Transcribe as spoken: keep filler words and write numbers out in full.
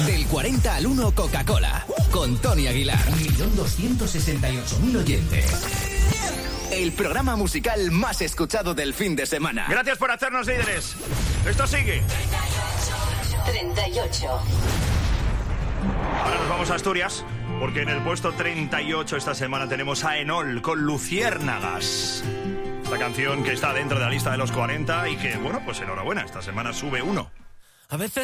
Del cuarenta al uno Coca-Cola, con Tony Aguilar. un millón doscientos sesenta y ocho mil oyentes. El programa musical más escuchado del fin de semana. Gracias por hacernos líderes. Esto sigue. treinta y ocho. Ahora nos vamos a Asturias, porque en el puesto treinta y ocho esta semana tenemos a Enol con Luciérnagas. Esta canción que está dentro de la lista de los cuarenta y que, bueno, pues enhorabuena, esta semana sube uno. A veces